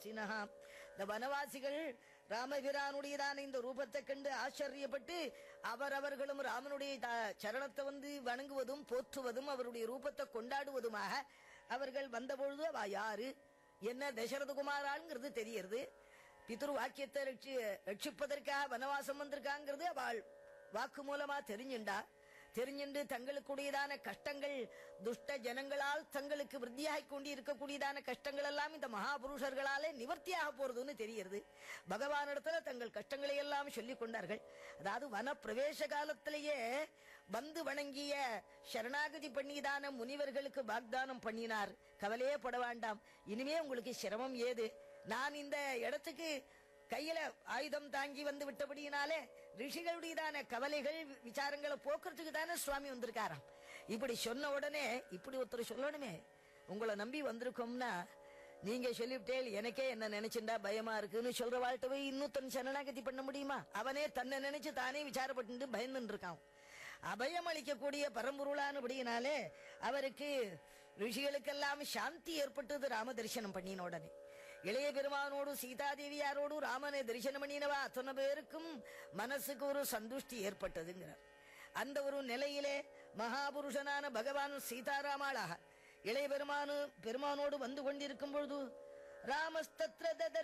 வனவாசினஹா. இந்த வனவாசிகள் ராமபிரானுடையதான இந்த ரூபத்தை கண்டு ஆச்சரியப்பட்டு அவரவர்களும் ராமனுடைய சரணத்தை வணங்குவதும் போற்றுவதும் அவருடைய ரூபத்தை கொண்டாடுவதுமாக அவர்கள் வந்தபொழுது அவ யாரு என்ன தசரதகுமாராள்ங்கிறது தெரியறது. பித்ரு வாக்கியத்தை ரட்சிப்பதற்காக வனவாசம் வந்திருக்காங்கிறது அவள் வாக்கு மூலமா தெரிஞ்சுண்டு தங்களுக்குடையதான கஷ்டங்கள் துஷ்ட ஜனங்களால் தங்களுக்கு விருத்தியாகி கொண்டு இருக்கக்கூடியதான கஷ்டங்கள் எல்லாம் இந்த மகாபுருஷர்களாலே நிவர்த்தியாக போறதுன்னு தெரிகிறது. பகவானிடத்துல தங்கள் கஷ்டங்களை எல்லாம் சொல்லிக் கொண்டார்கள். அதாவது வன பிரவேச காலத்திலேயே வந்து வணங்கிய சரணாகதி பண்ணிதான முனிவர்களுக்கு வாக்தானம் பண்ணினார். கவலையே பட வேண்டாம், இனிமே உங்களுக்கு சிரமம் ஏது. நான் இந்த இடத்துக்கு கையில ஆயுதம் தாங்கி வந்து விட்டபடியினாலே ரிஷிகளுடையதான கவலைகள் விசாரங்களை போக்குறதுக்கு தானே சுவாமி வந்திருக்காராம். இப்படி சொன்ன உடனே இப்படி ஒருத்தர் சொல்லணுமே, உங்களை நம்பி வந்திருக்கோம்னா நீங்க சொல்லிவிட்டேல் எனக்கே என்ன நினைச்சுண்டா பயமா இருக்குன்னு சொல்ற வாழ்க்கை போய் இன்னொருத்தன் சரணாகதி பண்ண முடியுமா? அவனே தன்னை நினைச்சு தானே விசாரப்பட்டு பயந்துட்டு இருக்கான். அபயம் அளிக்கக்கூடிய பரம்பொருளானபடியினாலே அவருக்கு ரிஷிகளுக்கெல்லாம் சாந்தி ஏற்பட்டது ராம தரிசனம் பண்ணின உடனே. இளைய பெருமானோடு சீதாதேவியாரோடு ராமனை தரிசனம் பண்ணினவா அத்தனை பேருக்கும் மனசுக்கு ஒரு சந்துஷ்டி ஏற்பட்டதுங்கிறார். அந்த ஒரு நிலையிலே மகாபுருஷனான பகவான் சீதாராமாளாக இளைய பெருமானோடு வந்து கொண்டிருக்கும் பொழுது ராமஸ்தத்ர